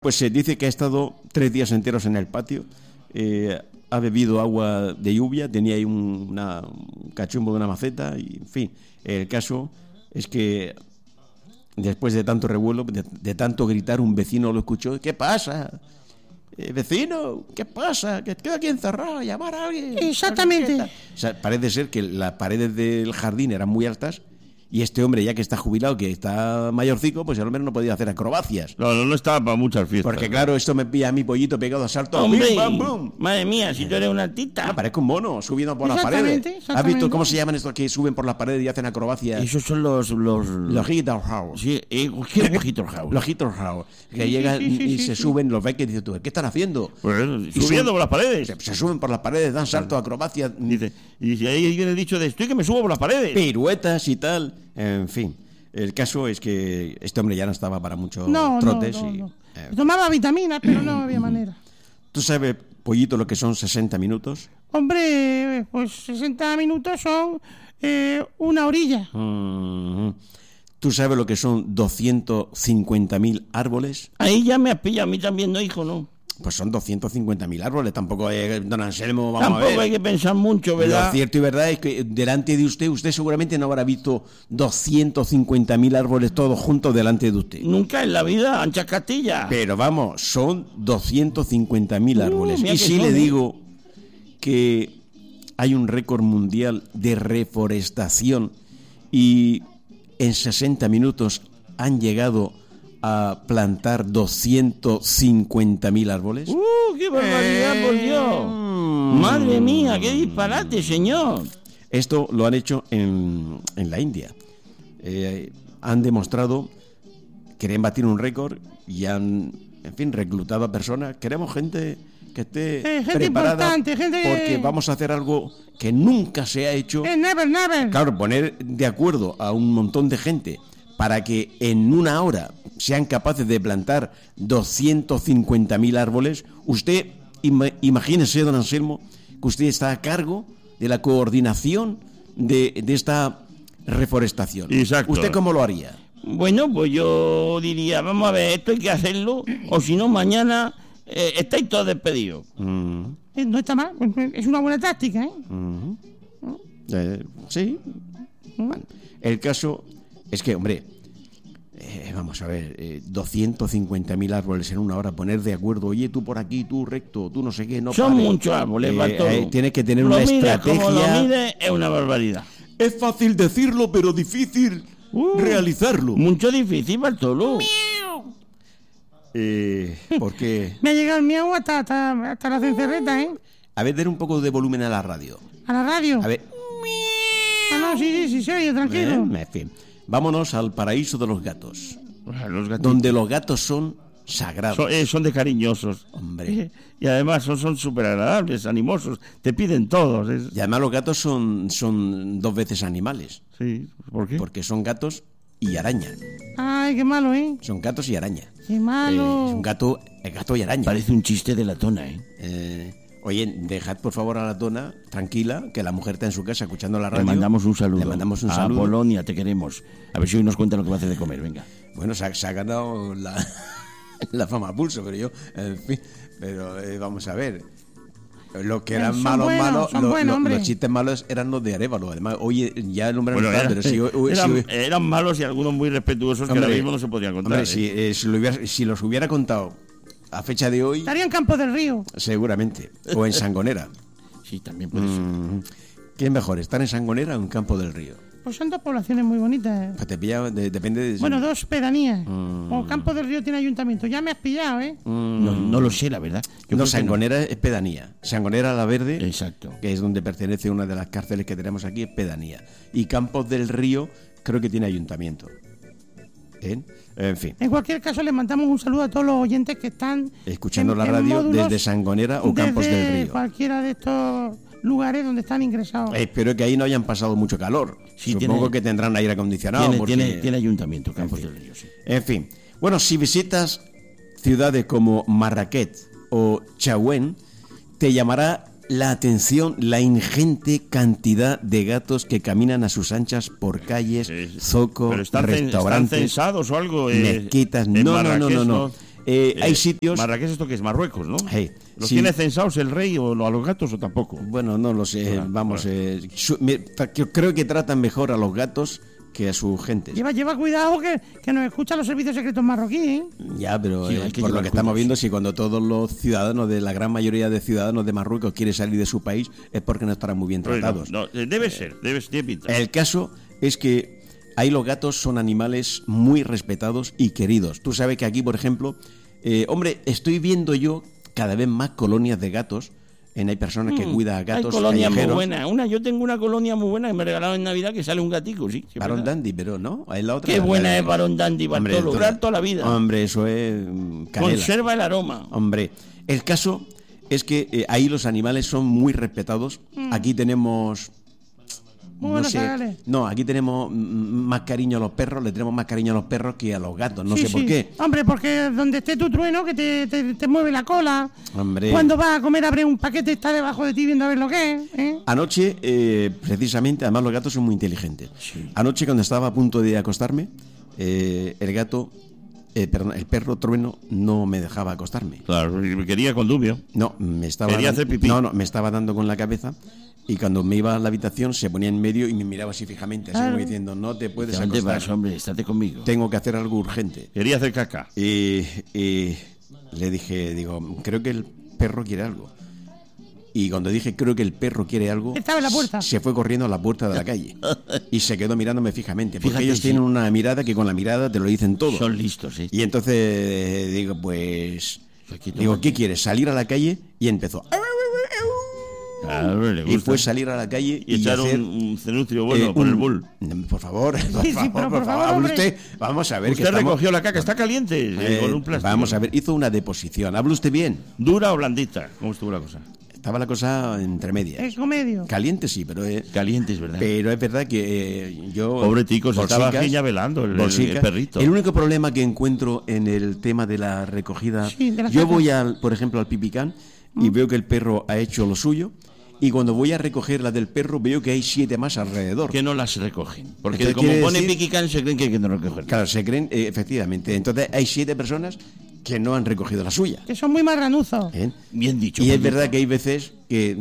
Pues se dice que ha estado 3 días enteros en el patio, ha bebido agua de lluvia, tenía ahí un cachumbo de una maceta y, en fin, el caso es que después de tanto revuelo, de tanto gritar, un vecino lo escuchó. ¿Qué pasa? Vecino, ¿qué pasa? Que quedo aquí encerrado, llamar a alguien. Exactamente. O sea, parece ser que las paredes del jardín eran muy altas y este hombre, ya que está jubilado, que está mayorcico, pues al menos no podía hacer acrobacias. No estaba para muchas fiestas. Porque claro, esto me pilla a mi pollito pegado a salto. ¡Hombre! ¡Bim, bam, bum! Madre mía, si tú eres una artista. Ah, parezco un mono subiendo por las paredes. ¿Has visto cómo se llaman estos que suben por las paredes y hacen acrobacias? Esos son los Hitter House. Sí, ¿qué Hitter House? Los Hitter House. Que llegan y se suben, los ves que dices tú, ¿qué están haciendo? Pues, subiendo por las paredes. Se suben por las paredes, dan saltos, acrobacias. Dice, ahí viene el dicho de estoy que me subo por las paredes. Piruetas y tal. En fin. El caso es que este hombre ya no estaba para muchos trotes. No. Tomaba vitaminas, pero no había manera. ¿Tú sabes, pollito, lo que son 60 minutos? Hombre, pues 60 minutos son una orilla. ¿Tú sabes lo que son 250.000 árboles? Ahí ya me has pillado, a mí también, no, hijo, no. Pues son 250.000 árboles, tampoco don Anselmo, vamos tampoco a ver. Hay que pensar mucho, ¿verdad? Lo cierto y verdad es que delante de usted seguramente no habrá visto 250.000 árboles todos juntos delante de usted. Nunca en la vida, anchas Castilla. Pero vamos, son 250.000 árboles. Y si le digo que hay un récord mundial de reforestación y en 60 minutos han llegado a plantar 250.000 árboles. ¡Qué barbaridad, por Dios! ¡Madre mía, qué disparate, señor! Esto lo han hecho en la India. Han demostrado, quieren batir un récord y han, en fin, reclutado a personas. Queremos gente que esté gente preparada, importante, porque vamos a hacer algo que nunca se ha hecho. Never. Claro, poner de acuerdo a un montón de gente para que en una hora sean capaces de plantar 250.000 árboles. Usted, imagínese, don Anselmo, que usted está a cargo de la coordinación de esta reforestación. Exacto. ¿Usted cómo lo haría? Bueno, pues yo diría, vamos a ver, esto hay que hacerlo, o si no, mañana estáis todos despedidos. No está mal, es una buena táctica, ¿eh? Sí. Bueno, el caso es que, hombre, vamos a ver, 250.000 árboles en una hora, poner de acuerdo, oye, tú por aquí, tú recto, tú no sé qué, no son pares. Muchos árboles, Bartolo. Tienes que tener una estrategia. Como lo mide, es una barbaridad. Es fácil decirlo, pero difícil realizarlo. Mucho difícil, Bartolo. ¿Por qué? Me ha llegado el miau hasta la cencerreta, ¿eh? A ver, den un poco de volumen a la radio. ¿A la radio? A ver. No, sí, se oye, tranquilo. En fin. Vámonos al paraíso de los gatos. Los gatos. Donde los gatos son sagrados. Son de cariñosos. Hombre. Y además son súper agradables, animosos. Te piden todos. Y además los gatos son 2 veces animales. Sí, ¿por qué? Porque son gatos y araña. Ay, qué malo, ¿eh? Son gatos y araña. Qué malo. Es un gato y araña. Parece un chiste de la tona, ¿eh? Oye, dejad por favor a la tona tranquila, que la mujer está en su casa escuchando la radio. Le mandamos un saludo. A Polonia, te queremos. A ver si hoy nos cuenta lo que va a hacer de comer, venga. Bueno, se ha ganado la fama a pulso, pero yo, en fin, pero vamos a ver. Lo que eran malos, los chistes malos eran los de Arévalo. Además, oye, ya el hombre no está, pero eran malos y algunos muy respetuosos, hombre, que ahora mismo no se podían contar. Hombre, si los hubiera contado a fecha de hoy, estaría en Campos del Río. Seguramente. O en Sangonera. Sí, también puede ser. ¿Qué es mejor, estar en Sangonera o en Campo del Río? Pues son 2 poblaciones muy bonitas. Pues te pilla, depende de... Bueno, 2 pedanías. O Campos del Río tiene ayuntamiento. Ya me has pillado, ¿eh? No lo sé, la verdad. Sangonera es pedanía. Sangonera la Verde, exacto, que es donde pertenece una de las cárceles que tenemos aquí, es pedanía. Y Campos del Río creo que tiene ayuntamiento. En fin. En cualquier caso, les mandamos un saludo a todos los oyentes que están escuchando la radio desde Sangonera o Campos del Río. Cualquiera de estos lugares donde están ingresados. Espero que ahí no hayan pasado mucho calor. Sí, supongo que tendrán aire acondicionado. Tiene ayuntamiento, Campos del Río, sí. En fin. Bueno, si visitas ciudades como Marrakech o Chauen, te llamará la atención la ingente cantidad de gatos que caminan a sus anchas por calles, zocos, restaurantes. ¿Están censados o algo? Mezquitas. No. Hay sitios... Marrakech, ¿esto qué es? Marruecos, ¿no? ¿Los sí. tiene censados el rey o a los gatos o tampoco? Bueno, no lo sé, Bueno, vamos, bueno. Yo creo que tratan mejor a los gatos que a su gente. Lleva cuidado que nos escuchan los servicios secretos marroquíes, ¿eh? Ya, pero Sí, hay que por lo llevar que estamos cuidado, viendo, si cuando todos los ciudadanos, de la gran mayoría de ciudadanos de Marruecos quieren salir de su país, es porque no estarán muy bien Pues tratados. no, debe ser, tiene pinta. El caso es que ahí los gatos son animales muy respetados y queridos. Tú sabes que aquí, por ejemplo, hombre, estoy viendo yo cada vez más colonias de gatos. Hay personas que cuidan a gatos Hay colonias muy callejeros. buenas. Yo tengo una colonia muy buena que me regalaron en Navidad que sale un gatico, sí. sí, Barón ¿verdad? Dandy, pero no, es la otra. Qué buena es Barón Dandy, Hombre, para lograr toda la vida. Hombre, eso es canela. Conserva el aroma. Hombre, el caso es que ahí los animales son muy respetados. Aquí tenemos... Muy buenos animales. No, aquí tenemos más cariño a los perros, le tenemos más cariño a los perros que a los gatos, no sé por qué. Hombre, porque donde esté tu trueno, que te mueve la cola. Hombre. Cuando vas a comer, abre un paquete, está debajo de ti viendo a ver lo que es, ¿eh? Anoche, precisamente, además los gatos son muy inteligentes. Sí. Anoche, cuando estaba a punto de acostarme, el perro trueno no me dejaba acostarme. Claro, quería condubio. No, me estaba Quería hacer pipí. No, me estaba dando con la cabeza y cuando me iba a la habitación se ponía en medio y me miraba así fijamente, así como diciendo, no te puedes ¿Dónde acostar. vas, hombre? Estate conmigo. Tengo que hacer algo urgente. Quería hacer caca. Y le dije, creo que el perro quiere algo. Y cuando dije, creo que el perro quiere algo, Estaba en la puerta. se fue corriendo a la puerta de la calle. Y se quedó mirándome fijamente. Porque Fíjate, ellos sí. tienen una mirada que con la mirada te lo dicen todo. Son listos, ¿eh? Y entonces digo, pues... Aquí Digo, toma. ¿qué quieres? ¿Salir a la calle? Y empezó... Claro, le Y gusta. fue salir a la calle Y echar hacer... un cenutrio bueno por el bull. Por favor, Sí, pero por favor, hable hombre. usted. Vamos a ver que Usted estamos... recogió la caca, está caliente, con un plástico. Vamos a ver, hizo una deposición. ¿Habla usted bien? ¿Dura o blandita? ¿Cómo estuvo la cosa? Estaba la cosa entre medias. Es comedio. Caliente sí, pero Caliente, es verdad. es verdad que yo... Pobre tico, se estaba bolsicas, giñabelando el bolsicas. perrito. El único problema que encuentro en el tema de la recogida... Sí, de la yo caca. voy, por ejemplo, al pipicán y veo que el perro ha hecho lo suyo y cuando voy a recoger la del perro veo que hay 7 más alrededor. Que no las recogen. Porque Entonces, como quiere pone decir- Piquicán, se creen que hay que no recoger. Claro, se creen, efectivamente. Entonces hay 7 personas que no han recogido la suya. Que son muy marranuzos. ¿eh? Bien dicho. Y es Paquito. verdad que hay veces que,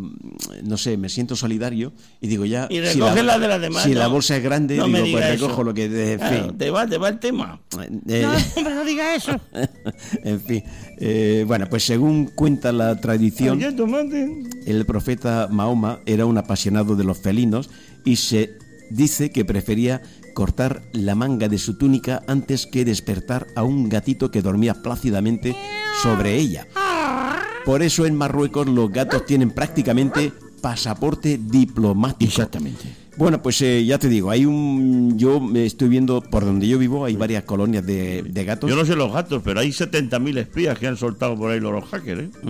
no sé, me siento solidario y digo ya... Y recoge la de las demás, Si no. la bolsa es grande, No me digo, pues diga recojo eso. lo que... En Claro, fin. te va el tema. No, hombre, no diga eso. En fin. Bueno, pues según cuenta la tradición, Oye, tomate. el profeta Mahoma era un apasionado de los felinos y se dice que prefería cortar la manga de su túnica antes que despertar a un gatito que dormía plácidamente sobre ella. Por eso en Marruecos los gatos tienen prácticamente pasaporte diplomático. Exactamente. Bueno, pues ya te digo, yo me estoy viendo, por donde yo vivo, hay varias colonias de gatos. Yo no sé los gatos, pero hay 70.000 espías que han soltado por ahí los hackers, ¿eh?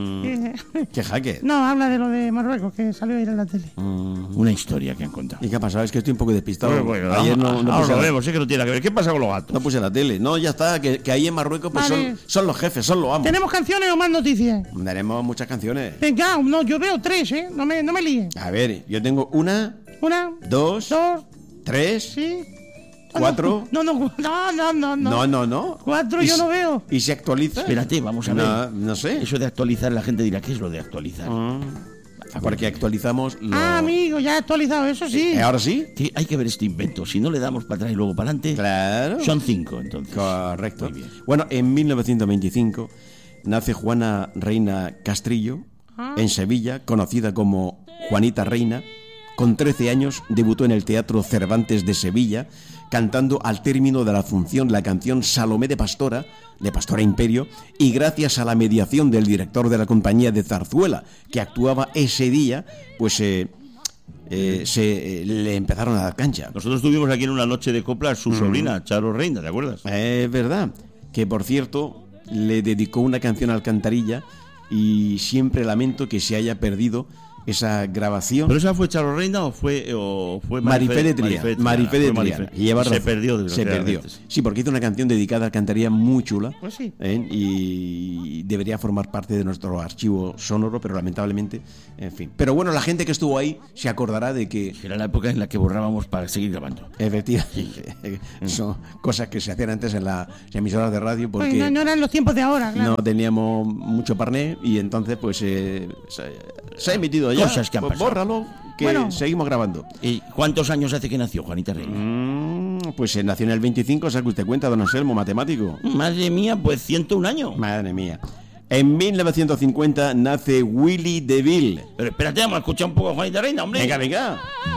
¿Qué hacker? No, habla de lo de Marruecos, que salió ayer en la tele. Una historia que han contado. ¿Y qué ha pasado? Es que estoy un poco despistado. Bueno, Ayer no ahora puse lo la- vemos, es que no tiene nada que ver. ¿Qué pasa con los gatos? no puse la tele. No, ya está, que ahí en Marruecos pues Vale. son los jefes, son los amos. ¿Tenemos canciones o más noticias? Tenemos muchas canciones. Venga, no, yo veo 3, ¿eh? No me líes. A ver, yo tengo 1, Una, 2, 2, 3, sí. 4. No. No. 4 ¿Y yo si- no veo. ¿Y se actualiza? Espérate, vamos a ver. No sé. Eso de actualizar, la gente dirá, ¿qué es lo de actualizar? Porque actualizamos lo... Ah, amigo, ya he actualizado, eso sí. ¿Ahora sí? Que hay que ver este invento. Si no le damos para atrás y luego para adelante, Claro. son 5, entonces. Correcto. Muy bien. Bueno, en 1925 nace Juana Reina Castrillo en Sevilla, conocida como Juanita Reina. Con 13 años debutó en el Teatro Cervantes de Sevilla, cantando al término de la función la canción Salomé de Pastora Imperio, y gracias a la mediación del director de la compañía de zarzuela que actuaba ese día, pues le empezaron a dar cancha. Nosotros estuvimos aquí en una noche de copla a su sobrina, Charo Reina, ¿te acuerdas? Es verdad, que por cierto le dedicó una canción a Alcantarilla y siempre lamento que se haya perdido esa grabación. ¿Pero esa fue Charo Reina o fue Marifé de Triana. Marifé de Fue Triana. Y lleva se razón. perdió, Se perdió. Sí, porque hizo una canción dedicada a Alcantarilla muy chula. Pues sí. Y debería formar parte de nuestro archivo sonoro, pero lamentablemente, en fin. Pero bueno, la gente que estuvo ahí se acordará de que Era la época en la que borrábamos para seguir grabando. efectivamente son cosas que se hacían antes en las emisoras de radio Pues porque no eran los tiempos de ahora, claro. no teníamos mucho parné y entonces pues se ha emitido ya. Cosas que han Pues pasado. bórralo, que Bueno. seguimos grabando. ¿Y cuántos años hace que nació Juanita Reina? Pues nació en el 25, saque usted cuenta, don Anselmo, matemático. Madre mía, pues 101 años. Madre mía. En 1950 nace Willie DeVille. Pero espérate, vamos a escuchar un poco a Juanita Reina, hombre. Venga, venga.